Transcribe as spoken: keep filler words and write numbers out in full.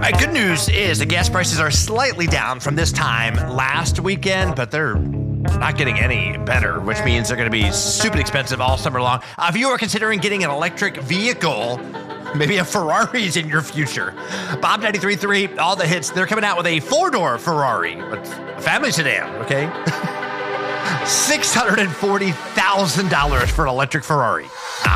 right, good news is the gas prices are slightly down from this time last weekend, but they're not getting any better, which means they're going to be super expensive all summer long. Uh, if you are considering getting an electric vehicle, maybe a Ferrari's in your future. Bob ninety-three point three, all the hits. They're coming out with a four-door Ferrari, but a family sedan, okay? six hundred forty thousand dollars for an electric Ferrari.